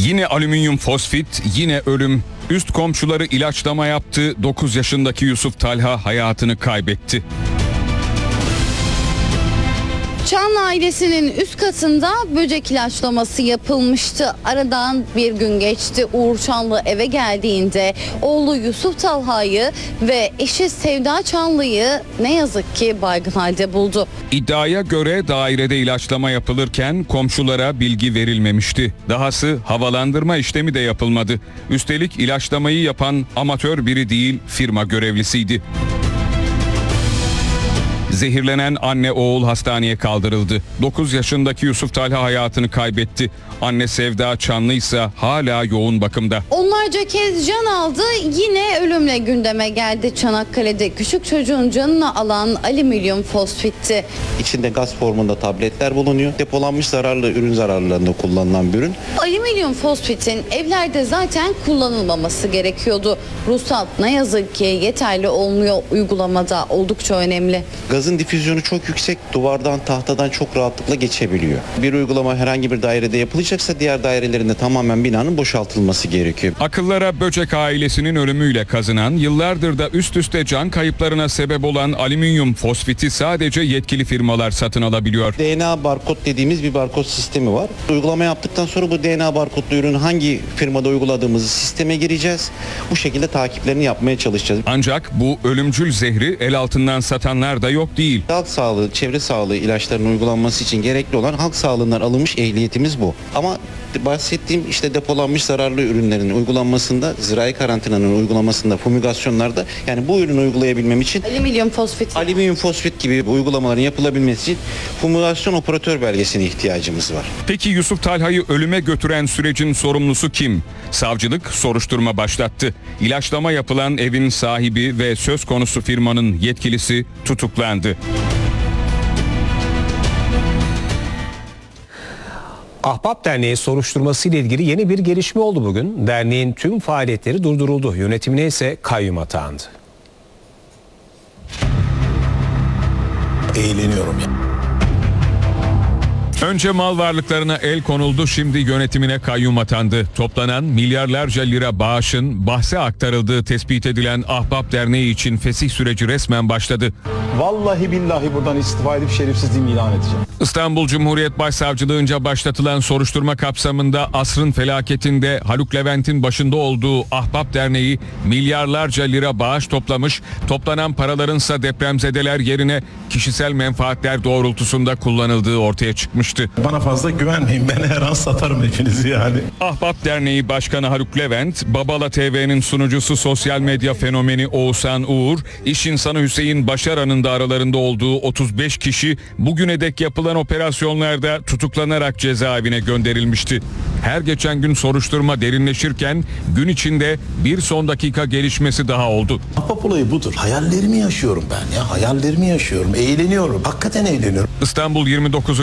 Yine alüminyum fosfit, yine ölüm. Üst komşuları ilaçlama yaptı. 9 yaşındaki Yusuf Talha hayatını kaybetti. Çanlı ailesinin üst katında böcek ilaçlaması yapılmıştı. Aradan bir gün geçti. Uğur Çanlı eve geldiğinde oğlu Yusuf Talha'yı ve eşi Sevda Çanlı'yı ne yazık ki baygın halde buldu. İddiaya göre dairede ilaçlama yapılırken komşulara bilgi verilmemişti. Dahası havalandırma işlemi de yapılmadı. Üstelik ilaçlamayı yapan amatör biri değil, firma görevlisiydi. Zehirlenen anne oğul hastaneye kaldırıldı. 9 yaşındaki Yusuf Talha hayatını kaybetti. Anne Sevda Çanlı ise hala yoğun bakımda. Onlarca kez can aldı, yine ölümle gündeme geldi. Çanakkale'de küçük çocuğun canını alan alüminyum fosfitti. İçinde gaz formunda tabletler bulunuyor. Depolanmış zararlı ürün zararlarında kullanılan bir ürün. Alüminyum fosfitin evlerde zaten kullanılmaması gerekiyordu. Ruhsat ne yazık ki yeterli olmuyor, uygulamada oldukça önemli. Gazın difüzyonu çok yüksek, duvardan, tahtadan çok rahatlıkla geçebiliyor. Bir uygulama herhangi bir dairede yapılacaksa diğer dairelerinde tamamen binanın boşaltılması gerekiyor. Akıllara böcek ailesinin ölümüyle kazınan, yıllardır da üst üste can kayıplarına sebep olan alüminyum fosfiti sadece yetkili firmalar satın alabiliyor. DNA barkod dediğimiz bir barkod sistemi var. Uygulama yaptıktan sonra bu DNA barkodlu ürünü hangi firmada uyguladığımızı sisteme gireceğiz. Bu şekilde takiplerini yapmaya çalışacağız. Ancak bu ölümcül zehri el altından satanlar da yok değil. Halk sağlığı, çevre sağlığı ilaçlarının uygulanması için gerekli olan halk sağlığından alınmış ehliyetimiz bu. Ama bahsettiğim işte depolanmış zararlı ürünlerin uygulanmasında, zirai karantinanın uygulamasında, fumigasyonlarda, yani bu ürünü uygulayabilmem için alüminyum fosfit gibi uygulamaların yapılabilmesi için fumigasyon operatör belgesine ihtiyacımız var. Peki Yusuf Talha'yı ölüme götüren sürecin sorumlusu kim? Savcılık soruşturma başlattı. İlaçlama yapılan evin sahibi ve söz konusu firmanın yetkilisi tutuklandı. Ahbap Derneği soruşturması ile ilgili yeni bir gelişme oldu bugün. Derneğin tüm faaliyetleri durduruldu. Yönetimine ise kayyum atandı. Eğleniyorum ya. Önce mal varlıklarına el konuldu, şimdi yönetimine kayyum atandı. Toplanan milyarlarca lira bağışın bahse aktarıldığı tespit edilen Ahbap Derneği için fesih süreci resmen başladı. Vallahi billahi buradan istifa edip şerefsizliğimi ilan edeceğim. İstanbul Cumhuriyet Başsavcılığınca başlatılan soruşturma kapsamında asrın felaketinde Haluk Levent'in başında olduğu Ahbap Derneği milyarlarca lira bağış toplamış, toplanan paralarınsa depremzedeler yerine kişisel menfaatler doğrultusunda kullanıldığı ortaya çıkmıştı. Bana fazla güvenmeyin, ben her an satarım hepinizi yani. Ahbap Derneği Başkanı Haluk Levent, Babala TV'nin sunucusu sosyal medya fenomeni Oğuzhan Uğur, iş insanı Hüseyin Başaran'ın da aralarında olduğu 35 kişi bugüne dek yapılan operasyonlarda tutuklanarak cezaevine gönderilmişti. Her geçen gün soruşturma derinleşirken gün içinde bir son dakika gelişmesi daha oldu. Ahbap olayı budur. Hayallerimi yaşıyorum ben ya, hayallerimi yaşıyorum, eğleniyorum, hakikaten eğleniyorum. İstanbul 29